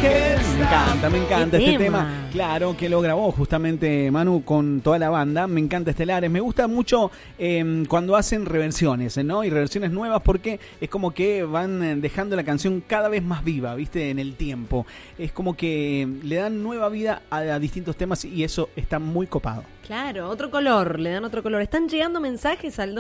mujer. Me encanta este tema. Claro, que lo grabó justamente Manu con toda la banda. Me encanta Estelares. Me gusta mucho cuando hacen reversiones, ¿no? Y reversiones nuevas porque es como que van dejando la canción cada vez más viva, ¿viste? En el tiempo. Es como que le dan nueva vida a distintos temas y eso está muy copado. Claro, otro color, le dan otro color. Están llegando mensajes al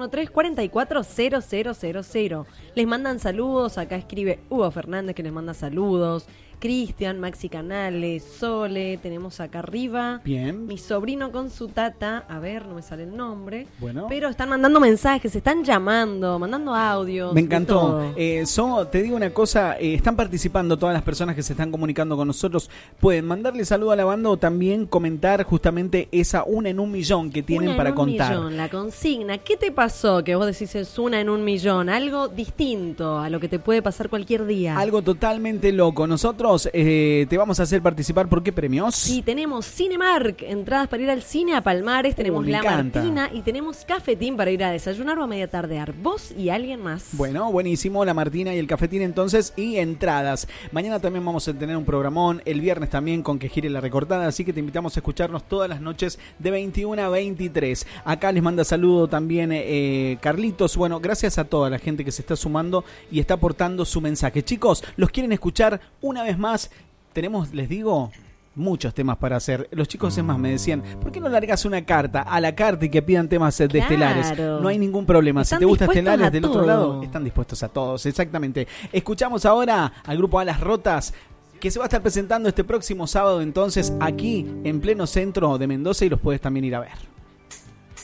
2613-440000. Les mandan saludos, acá escribe Hugo Fernández que les manda saludos. Cristian, Maxi Canales, Sole, tenemos acá arriba. Bien. Mi sobrino con su tata, a ver, no me sale el nombre. Bueno. Pero están mandando mensajes, están llamando, mandando audios. Me encantó. Te digo una cosa, están participando todas las personas que se están comunicando con nosotros. Pueden mandarle saludo a la banda o también comentar justamente esa 1 en 1 millón que tienen para contar. 1 en 1 millón, la consigna. ¿Qué te pasó que vos decís es 1 en 1 millón? Algo distinto a lo que te puede pasar cualquier día. Algo totalmente loco. Nosotros te vamos a hacer participar. ¿Por qué premios? Sí, tenemos Cinemark, entradas para ir al cine a Palmares, tenemos La Martina y tenemos Cafetín para ir a desayunar o a media tardear. Vos y alguien más. Bueno, buenísimo, La Martina y el Cafetín entonces y entradas. Mañana también vamos a tener un programón, el viernes también con Que Gire la Recortada, así que te invitamos a escucharnos todas las noches de 21 a 23. Acá les manda saludo también Carlitos. Bueno, gracias a toda la gente que se está sumando y está aportando su mensaje. Chicos, los quieren escuchar una vez más. Tenemos, les digo, muchos temas para hacer. Los chicos es más me decían, ¿por qué no largas una carta a la carta y que pidan temas de Estelares? No hay ningún problema. Si te gusta Estelares del otro lado, están dispuestos a todos, exactamente. Escuchamos ahora al grupo Alas Rotas, que se va a estar presentando este próximo sábado entonces aquí en pleno centro de Mendoza y los puedes también ir a ver.